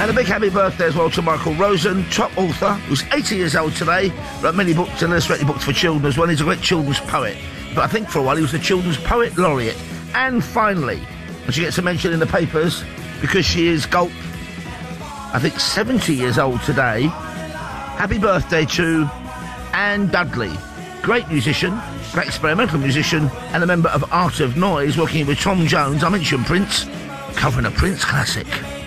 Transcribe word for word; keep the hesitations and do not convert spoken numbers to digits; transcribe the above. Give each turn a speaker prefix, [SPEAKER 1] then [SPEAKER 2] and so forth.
[SPEAKER 1] And a big happy birthday as well to Michael Rosen, top author, who's eighty years old today, wrote many books and illustrated books for children as well. He's a great children's poet. But I think for a while he was the Children's Poet Laureate. And finally, and she gets a mention in the papers because she is, gulp, I think seventy years old today. Happy birthday to Anne Dudley. Great musician, great experimental musician, and a member of Art of Noise, working with Tom Jones. I mentioned Prince, covering a Prince classic.